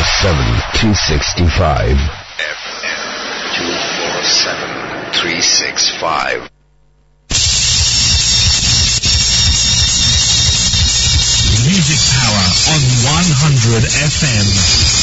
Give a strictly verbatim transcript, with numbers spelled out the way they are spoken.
seven, two six five. F M two four seven, three six five. Music Power on one hundred F M.